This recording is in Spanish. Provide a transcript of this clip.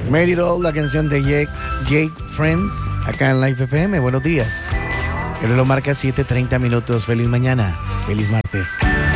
Made It All, la canción de Jake Friends, acá en Life FM. Buenos días. El reloj marca 7:30 minutos. Feliz mañana. Feliz martes.